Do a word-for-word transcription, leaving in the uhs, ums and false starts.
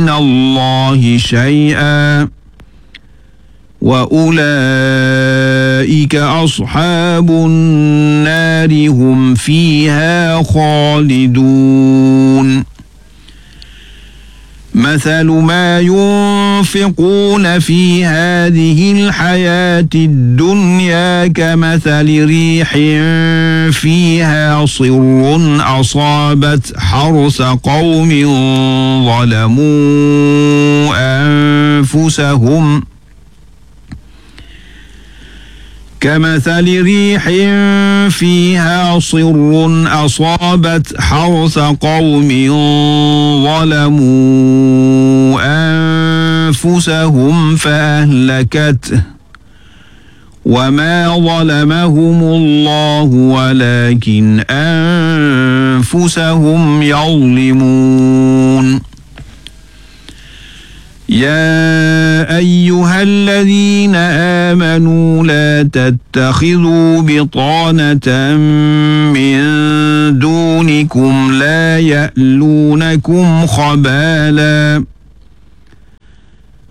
من الله شيئا وأولئك أصحاب النار هم فيها خالدون مثل ما ينفقون في هذه الحياة الدنيا كمثل ريح فيها صر أصابت حرث قوم ظلموا أنفسهم كمثل ريح فيها صر أصابت حرث قوم ظلموا أنفسهم فأهلكته وما ظلمهم الله ولكن أنفسهم يظلمون يا أيها الذين آمنوا لا تتخذوا بطانة من دونكم لا يألونكم خبالا